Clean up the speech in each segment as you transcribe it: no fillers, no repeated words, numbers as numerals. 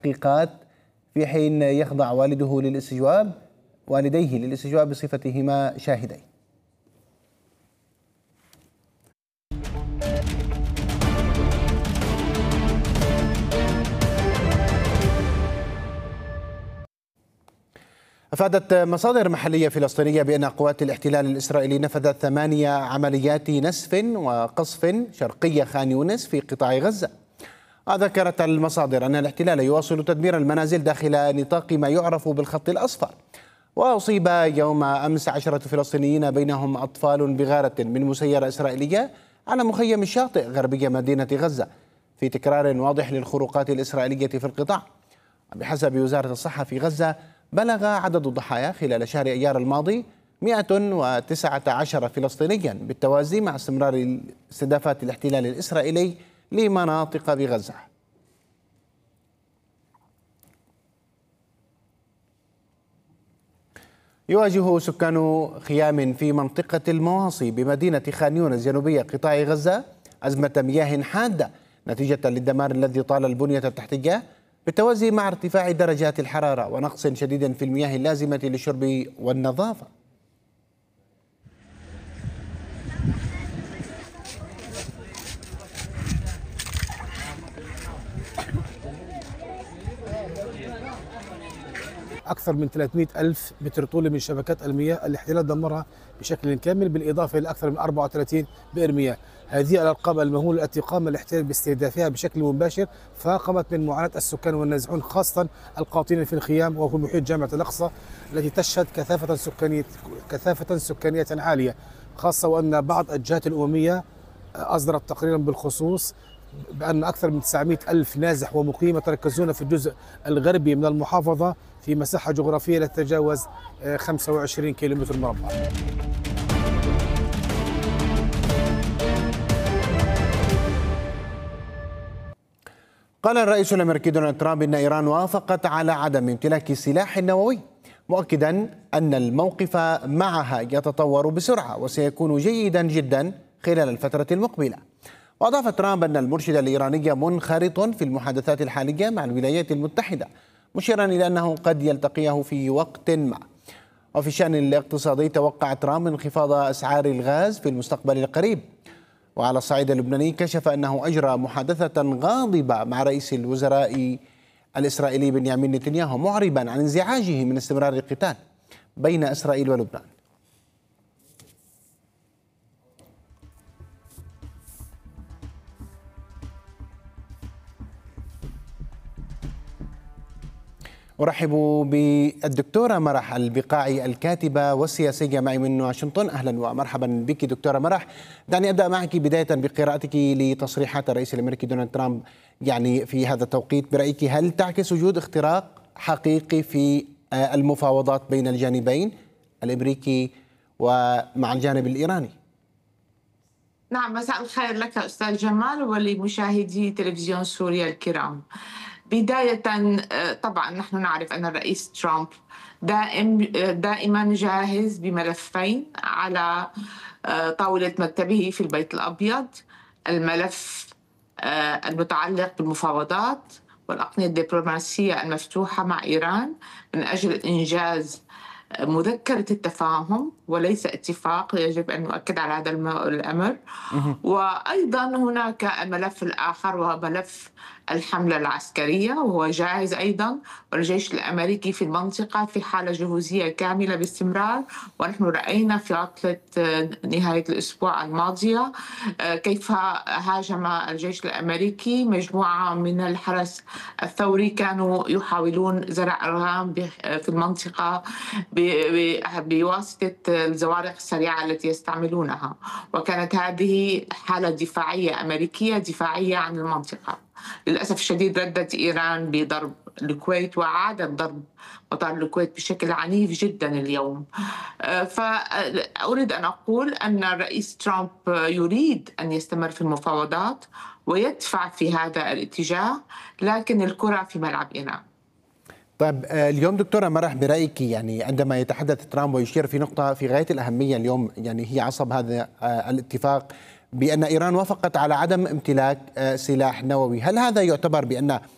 تحقيقات في حين يخضع والديه للاستجواب بصفتهما شاهدين. أفادت مصادر محلية فلسطينية بأن قوات الاحتلال الإسرائيلي نفذت 8 عمليات نسف وقصف شرقي خان يونس في قطاع غزة. ذكرت المصادر أن الاحتلال يواصل تدمير المنازل داخل نطاق ما يعرف بالخط الأصفر. وأصيب يوم أمس 10 فلسطينيين بينهم أطفال بغارة من مسيرة إسرائيلية على مخيم الشاطئ غربية مدينة غزة، في تكرار واضح للخروقات الإسرائيلية في القطاع. بحسب وزارة الصحة في غزة، بلغ عدد الضحايا خلال شهر أيار الماضي 119 فلسطينيا، بالتوازي مع استمرار استهدافات الاحتلال الإسرائيلي لمناطق بغزة. يواجه سكان خيام في منطقة المواصي بمدينة خان يونس جنوبية قطاع غزة أزمة مياه حادة نتيجة للدمار الذي طال البنية التحتية، بالتوازي مع ارتفاع درجات الحرارة ونقص شديد في المياه اللازمة للشرب والنظافة. أكثر من 300 ألف متر طولي من شبكات المياه الاحتلال دمرها بشكل كامل، بالإضافة إلى أكثر من 34 بئر مياه. هذه الأرقام المهولة التي قام الاحتلال باستهدافها بشكل مباشر فاقمت من معاناة السكان والنازحون، خاصة القاطنين في الخيام وفي محيط جامعة الأقصى التي تشهد كثافة سكانية عالية، خاصة وأن بعض الجهات الأممية أصدرت تقريرا بالخصوص بأن أكثر من 900 ألف نازح ومقيم يتركزون في الجزء الغربي من المحافظة في مساحة جغرافية لا تتجاوز 25 كيلومتر مربع. قال الرئيس الأمريكي دونالد ترامب إن إيران وافقت على عدم امتلاك سلاح نووي، مؤكدا أن الموقف معها يتطور بسرعة وسيكون جيدا جدا خلال الفترة المقبلة. وأضاف ترامب أن المرشد الإيراني منخرط في المحادثات الحالية مع الولايات المتحدة، مشيرا إلى أنه قد يلتقيه في وقت ما. وفي الشأن الاقتصادي، توقع ترامب انخفاض أسعار الغاز في المستقبل القريب. وعلى الصعيد اللبناني، كشف أنه أجرى محادثة غاضبة مع رئيس الوزراء الإسرائيلي بنيامين نتنياهو، معربا عن انزعاجه من استمرار القتال بين إسرائيل ولبنان. أرحب بالدكتورة مرح البقاعي الكاتبة والسياسية معي من واشنطن. أهلا ومرحبا بك دكتورة مرح. دعني أبدأ معك بداية بقراءتك لتصريحات الرئيس الأمريكي دونالد ترامب في هذا التوقيت. برأيك هل تعكس وجود اختراق حقيقي في المفاوضات بين الجانبين الأمريكي ومع الجانب الإيراني؟ نعم، مساء الخير لك أستاذ جمال ولمشاهدي تلفزيون سوريا الكرام. بداية، طبعا نحن نعرف أن الرئيس ترامب دائما جاهز بملفين على طاولة مكتبه في البيت الأبيض: الملف المتعلق بالمفاوضات والأقنية الدبلوماسية المفتوحة مع إيران من أجل إنجاز مذكرة التفاهم وليس اتفاق، يجب أن نؤكد على هذا الأمر. وأيضا هناك الملف الآخر وهو ملف الحملة العسكرية، وهو جاهز أيضا، والجيش الأمريكي في المنطقة في حالة جهوزية كاملة باستمرار. ونحن رأينا في عطلة نهاية الأسبوع الماضية كيف هاجم الجيش الأمريكي مجموعة من الحرس الثوري كانوا يحاولون زرع إرهاب في المنطقة بواسطة الزوارق السريعة التي يستعملونها، وكانت هذه حالة دفاعية أمريكية دفاعية عن المنطقة. للأسف الشديد ردت إيران بضرب الكويت، وعادت ضرب مطار الكويت بشكل عنيف جدا اليوم. فأريد أن أقول أن الرئيس ترامب يريد أن يستمر في المفاوضات ويدفع في هذا الاتجاه، لكن الكرة في ملعب إيران. طيب اليوم دكتورة مرح، برأيك عندما يتحدث ترامب ويشير في نقطة في غاية الأهمية اليوم، هي عصب هذا الاتفاق بأن إيران وافقت على عدم امتلاك سلاح نووي، هل هذا يعتبر بأن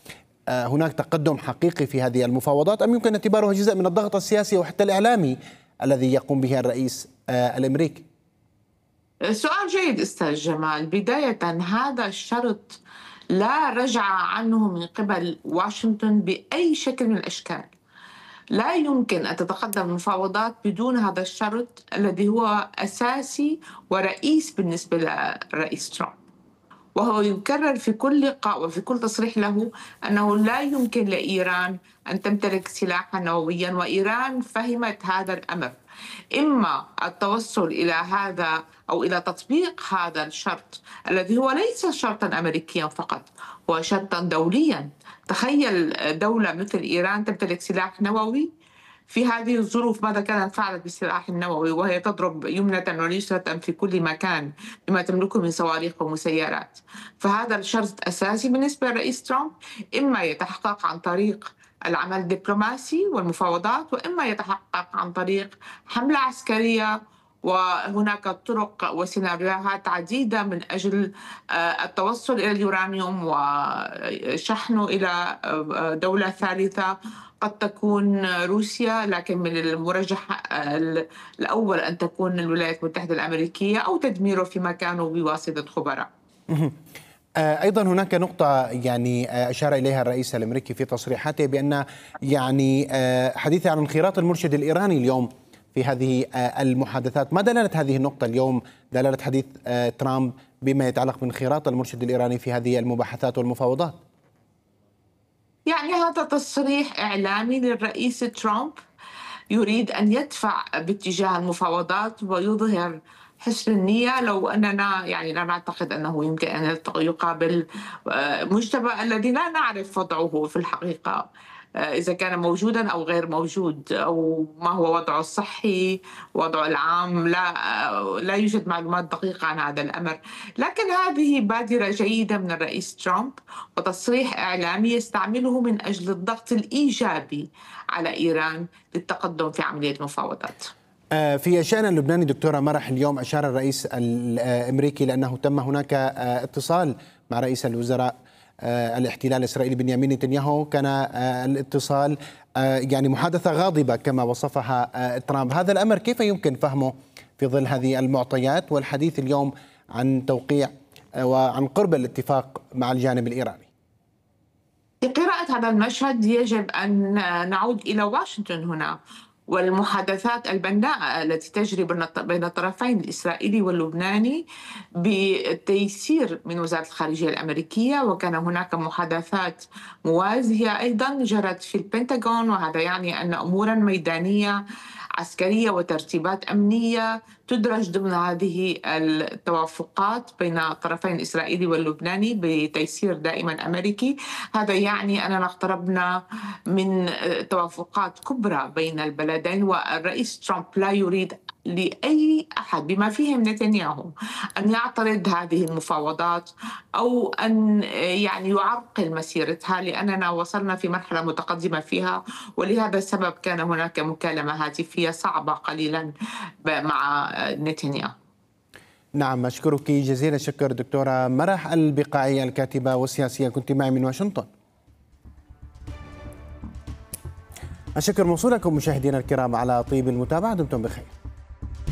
هناك تقدم حقيقي في هذه المفاوضات، أم يمكن اعتبارها جزء من الضغط السياسي وحتى الإعلامي الذي يقوم به الرئيس الأمريكي؟ سؤال جيد أستاذ جمال. بداية، هذا الشرط لا رجعة عنه من قبل واشنطن بأي شكل من الأشكال. لا يمكن أن تتقدم المفاوضات بدون هذا الشرط الذي هو أساسي ورئيس بالنسبة للرئيس ترامب، وهو يكرر في كل لقاء وفي كل تصريح له أنه لا يمكن لإيران أن تمتلك سلاحا نوويا، وإيران فهمت هذا الأمر. إما التوصل إلى هذا أو إلى تطبيق هذا الشرط الذي هو ليس شرطا أمريكيا فقط، هو شرطا دوليا. تخيل دولة مثل إيران تمتلك سلاح نووي. في هذه الظروف ماذا كانت فعلت بالسلاح النووي وهي تضرب يمنة ويسرة في كل مكان بما تملكه من صواريخ ومسيرات؟ فهذا الشرط أساسي بالنسبة للرئيس ترامب، إما يتحقق عن طريق العمل الدبلوماسي والمفاوضات، وإما يتحقق عن طريق حملة عسكرية. وهناك طرق وسيناريوهات عديدة من أجل التوصل إلى اليورانيوم وشحنه إلى دولة ثالثة قد تكون روسيا، لكن من المرجح الأول أن تكون الولايات المتحدة الأمريكية، أو تدميره في مكانه بواسطة خبراء. أيضا هناك نقطة أشار إليها الرئيس الأمريكي في تصريحاته، بأن حديثه عن انخراط المرشد الإيراني اليوم في هذه المحادثات. ما دلالة هذه النقطة اليوم، دلالة حديث ترامب بما يتعلق بانخراط المرشد الإيراني في هذه المباحثات والمفاوضات؟ هذا تصريح إعلامي للرئيس ترامب يريد أن يدفع باتجاه المفاوضات ويظهر حسن النية، لو أننا لا نعتقد أنه يمكن أن يقابل مجتمع الذي لا نعرف وضعه في الحقيقة، إذا كان موجودا أو غير موجود، أو ما هو وضعه الصحي، وضعه العام. لا يوجد معلومات دقيقة عن هذا الأمر. لكن هذه بادرة جيدة من الرئيس ترامب، وتصريح إعلامي يستعمله من أجل الضغط الإيجابي على إيران للتقدم في عملية المفاوضات. في الشأن اللبناني دكتورة مرح، اليوم أشار الرئيس الأمركي لأنه تم هناك اتصال مع رئيس الوزراء الاحتلال الإسرائيلي بنيامين نتنياهو. كان الاتصال محادثة غاضبة كما وصفها ترامب. هذا الأمر كيف يمكن فهمه في ظل هذه المعطيات والحديث اليوم عن توقيع وعن قرب الاتفاق مع الجانب الإيراني؟ في قراءة هذا المشهد يجب أن نعود إلى واشنطن هنا، والمحادثات البناءة التي تجري بين الطرفين الإسرائيلي واللبناني بتيسير من وزارة الخارجية الأمريكية. وكان هناك محادثات موازية أيضا جرت في البنتاغون، وهذا يعني أن أمورا ميدانية عسكرية وترتيبات أمنية تدرج ضمن هذه التوافقات بين الطرفين الإسرائيلي واللبناني بتيسير دائما أمريكي. هذا يعني أننا اقتربنا من توافقات كبرى بين البلدين، والرئيس ترامب لا يريد لأي أحد بما فيهم نتنياهو أن يعترض هذه المفاوضات أو أن يعرقل مسيرتها، لأننا وصلنا في مرحلة متقدمة فيها. ولهذا السبب كان هناك مكالمة هاتفية صعبة قليلا مع نتنياهو. نعم، أشكرك جزيل الشكر دكتورة مرح البقاعي، الكاتبة والسياسية، كنت معي من واشنطن. الشكر موصول لكم مشاهدينا الكرام على طيب المتابعة، دمتم بخير.